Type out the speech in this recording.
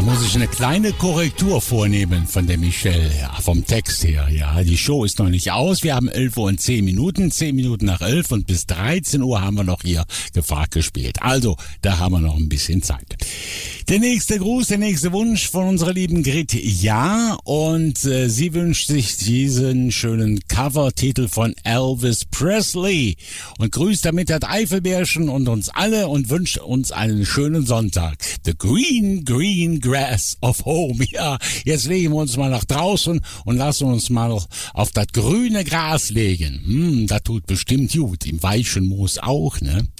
muss ich eine kleine Korrektur vornehmen von der Michelle, ja, vom Text her, ja. Die Show ist noch nicht aus, wir haben 11 Uhr und 10 Minuten, 10 Minuten nach 11 und bis 13 Uhr haben wir noch hier gefragt gespielt. Also, da haben wir noch ein bisschen Zeit. Der nächste Gruß, der nächste Wunsch von unserer lieben Grit, ja, und sie wünscht sich diesen schönen Covertitel von Elvis Presley und grüßt damit das Eifelbärchen und uns alle und wünscht uns einen schönen Sonntag. The green, green grass of home. Ja, jetzt legen wir uns mal nach draußen und lassen uns mal auf das grüne Gras legen. Das tut bestimmt gut, im weichen Moos auch, ne?